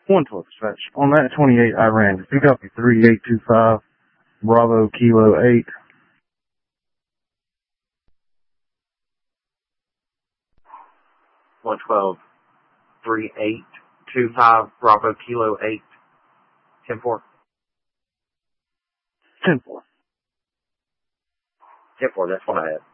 112 dispatch. On that 28 I ran. Pick up 3825 Bravo Kilo 8. 112 3825 Bravo Kilo 8. 10-4. 10-4. 10-4, that's what I had.